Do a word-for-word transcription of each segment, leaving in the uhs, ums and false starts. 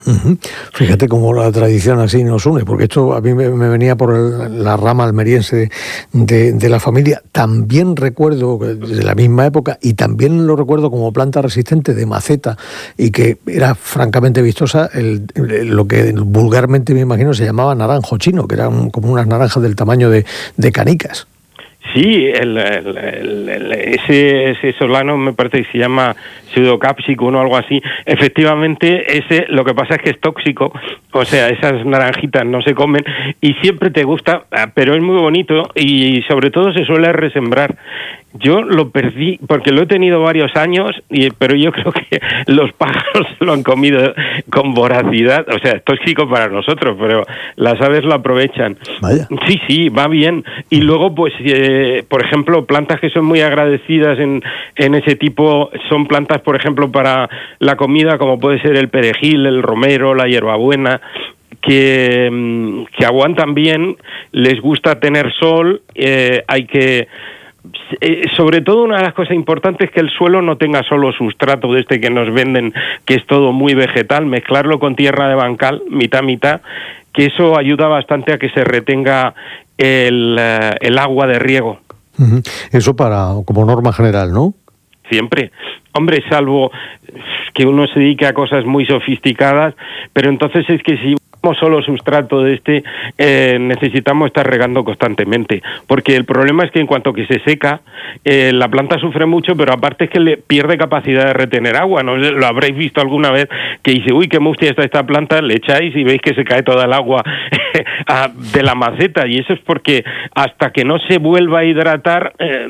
Uh-huh. Fíjate cómo la tradición así nos une, porque esto a mí me, me venía por el, la rama almeriense de, de la familia. También recuerdo de la misma época, y también lo recuerdo como planta resistente de maceta y que era francamente vistosa, el, el, lo que vulgarmente me imagino se llamaba naranjo chino, que eran como unas naranjas del tamaño de, de canicas. Sí, el, el, el, el, ese, ese solano me parece que se llama pseudocapsicum o algo así. Efectivamente, ese lo que pasa es que es tóxico, o sea, esas naranjitas no se comen y siempre te gusta, pero es muy bonito y sobre todo se suele resembrar. Yo lo perdí porque lo he tenido varios años, y, pero yo creo que los pájaros lo han comido con voracidad. O sea, es tóxico para nosotros, pero las aves lo aprovechan. Vaya. Sí, sí, va bien. Y luego, pues, eh, por ejemplo, plantas que son muy agradecidas en, en ese tipo, son plantas, por ejemplo, para la comida, como puede ser el perejil, el romero, la hierbabuena, que, que aguantan bien, les gusta tener sol, eh, hay que... Eh, sobre todo una de las cosas importantes es que el suelo no tenga solo sustrato de este que nos venden, que es todo muy vegetal, mezclarlo con tierra de bancal, mitad mitad, que eso ayuda bastante a que se retenga el, uh, el agua de riego. Uh-huh. Eso para como norma general, ¿no? Siempre. Hombre, salvo que uno se dedique a cosas muy sofisticadas, pero entonces es que si solo sustrato de este, eh, necesitamos estar regando constantemente, porque el problema es que en cuanto que se seca, eh, la planta sufre mucho, pero aparte es que le pierde capacidad de retener agua. ¿No? Lo habréis visto alguna vez que dice, uy, qué mustia está esta planta, le echáis y veis que se cae toda el agua de la maceta, y eso es porque hasta que no se vuelva a hidratar, eh,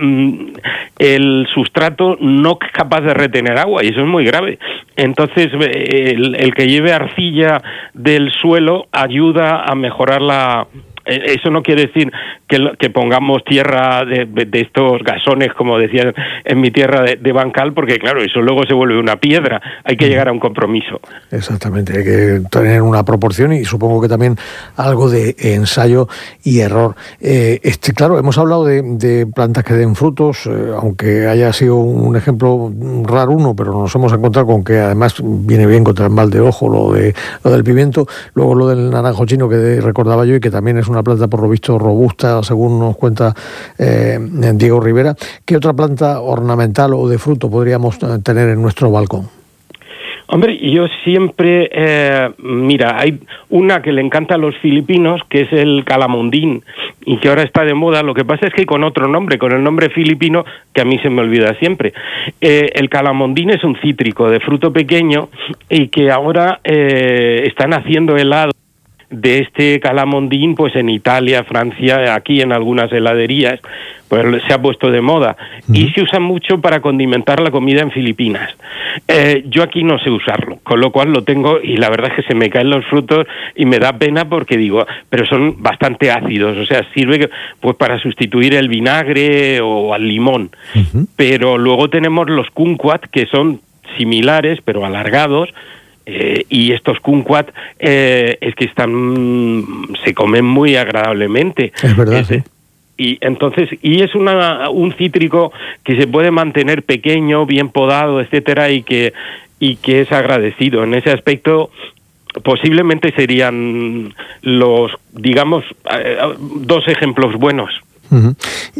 el sustrato no es capaz de retener agua, y eso es muy grave. Entonces, el, el que lleve arcilla del suelo ayuda a mejorar la... Eso no quiere decir que, que pongamos tierra de, de estos gasones, como decían en mi tierra, de, de bancal, porque claro, eso luego se vuelve una piedra. Hay que llegar a un compromiso. Exactamente, hay que tener una proporción y supongo que también algo de ensayo y error. Eh, este, claro, hemos hablado de, de plantas que den frutos, eh, aunque haya sido un ejemplo raro uno, pero nos hemos encontrado con que además viene bien contra el mal de ojo, lo, de, lo del pimiento, luego lo del naranjo chino que recordaba yo y que también es una planta por lo visto robusta, según nos cuenta eh, Diego Rivera. ¿Qué otra planta ornamental o de fruto podríamos tener en nuestro balcón? Hombre, yo siempre, eh, mira, hay una que le encanta a los filipinos, que es el calamondín, y que ahora está de moda. Lo que pasa es que con otro nombre, con el nombre filipino, que a mí se me olvida siempre. Eh, el calamondín es un cítrico de fruto pequeño y que ahora eh, están haciendo helado de este calamondín, pues en Italia, Francia, aquí en algunas heladerías, pues se ha puesto de moda. Uh-huh. Y se usa mucho para condimentar la comida en Filipinas. Eh, yo aquí no sé usarlo, con lo cual lo tengo y la verdad es que se me caen los frutos y me da pena porque digo, pero son bastante ácidos, o sea, sirve pues para sustituir el vinagre o al limón. Uh-huh. Pero luego tenemos los kumquat, que son similares, pero alargados. Eh, y estos kumquat eh, es que están se comen muy agradablemente. Es verdad. Es, sí. Y entonces y es una un cítrico que se puede mantener pequeño, bien podado, etcétera, y que y que es agradecido. En ese aspecto posiblemente serían los, digamos, eh, dos ejemplos buenos. Uh-huh.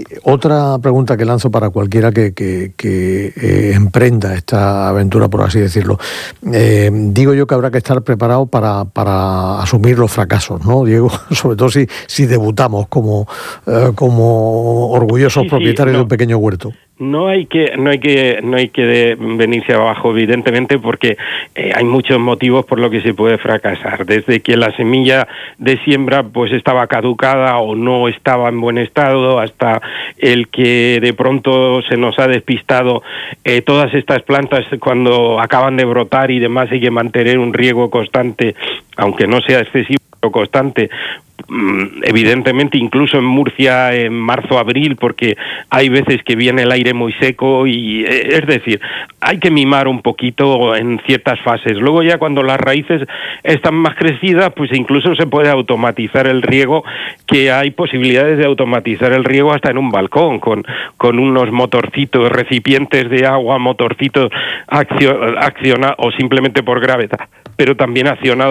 Otra pregunta que lanzo para cualquiera que, que, que eh, emprenda esta aventura, por así decirlo. Eh, digo yo que habrá que estar preparado para, para asumir los fracasos, ¿no, Diego? Sobre todo si, si debutamos como, eh, como orgullosos sí, propietarios sí, no. de un pequeño huerto. No hay que no hay que no hay que de venirse abajo, evidentemente, porque eh, hay muchos motivos por los que se puede fracasar, desde que la semilla de siembra pues estaba caducada o no estaba en buen estado, hasta el que de pronto se nos ha despistado eh, todas estas plantas cuando acaban de brotar y demás. Hay que mantener un riego constante, aunque no sea excesivo, pero constante, evidentemente incluso en Murcia en marzo, abril, porque hay veces que viene el aire muy seco y es decir, hay que mimar un poquito en ciertas fases. Luego ya cuando las raíces están más crecidas, pues incluso se puede automatizar el riego, que hay posibilidades de automatizar el riego hasta en un balcón, con, con unos motorcitos, recipientes de agua, motorcitos accionados o simplemente por gravedad, pero también accionados